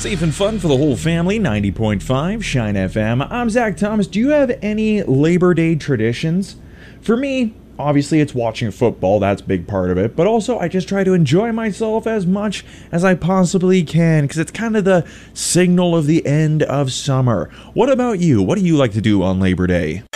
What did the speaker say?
Safe and fun for the whole family, 90.5 Shine FM. I'm Zach Thomas. Do you have any Labor Day traditions? For me, obviously it's watching football, that's a big part of it, but also I just try to enjoy myself as much as I possibly can, because it's kind of the signal of the end of summer. What about you? What do you like to do on Labor Day?